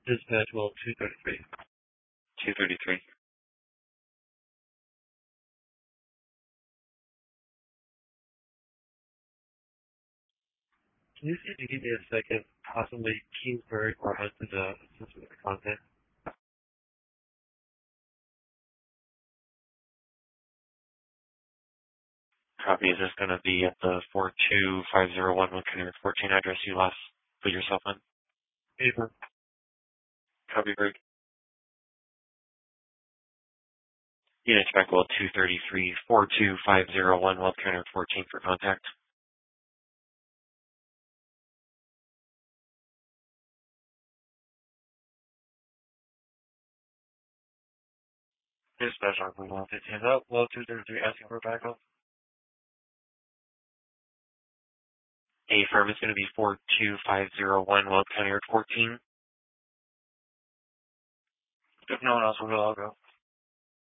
Dispatch well 233. 233. Can you see if you give me a second, possibly Kingsbury or Hudson to assist with the contact? Copy. Is this going to be at the 42501 County 14 address you last put yourself on? Paper. Copy, Greg. Unit spec well 233 42501 Weld County 14 for contact. Dispatch on 115 up, well 233 asking for backup. A firm is going to be 42501 Weld County 14. If no one else will go, I'll go.